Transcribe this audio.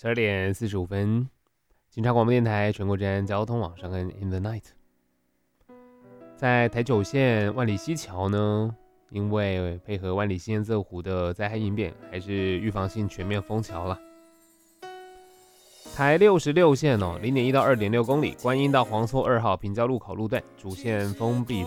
12点45分，警察广播电台全国治安交通网上跟 In the Night， 在台九线万里溪桥呢，因为配合万里溪堰泽湖的灾害应变，还是预防性全面封桥了。台66线0.1到2.6公里，观音到黄厝2号平交路口路段主线封闭